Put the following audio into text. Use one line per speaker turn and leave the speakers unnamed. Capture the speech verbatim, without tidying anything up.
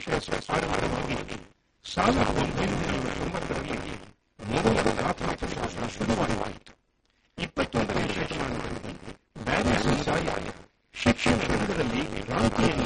ಆರಂಭವಾಗಿ ಸಾವಿರದ ಒಂಬೈನೂರ ತೊಂಬತ್ತರಲ್ಲಿ ಮೊದಲ ಪ್ರಾಥಮಿಕ ಶುರುವಾಯಿತು. ಇಪ್ಪತ್ತೊಂದನೇ ಶತಮಾನದಲ್ಲಿ ಬ್ಯಾರಿ ಸಮುದಾಯ ಶಿಕ್ಷಣ ರಂಗದಲ್ಲಿ ಕ್ರಾಂತಿಯನ್ನು